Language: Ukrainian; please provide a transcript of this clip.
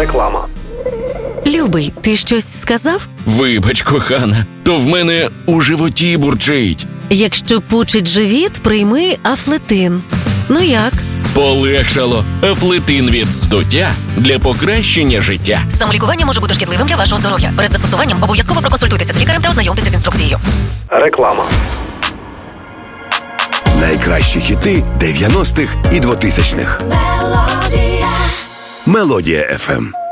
Реклама. Любий, ти щось сказав? Вибач, кохана, то в мене у животі бурчить. Якщо пучить живіт, прийми Афлетин. Ну як? Полегшало. Афлетин від здуття для покращення життя. Самолікування може бути шкідливим для вашого здоров'я. Перед застосуванням обов'язково проконсультуйтеся з лікарем та ознайомтеся з інструкцією. Реклама. Найкращі хіти 90-х і 2000-х. Мелодія FM.